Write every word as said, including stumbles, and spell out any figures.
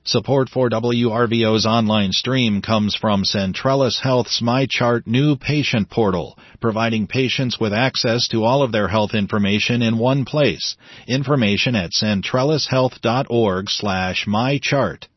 Support for W R V O's online stream comes from Centrellis Health's MyChart new patient portal, providing patients with access to all of their health information in one place. Information at centrellishealth dot org slash mychart.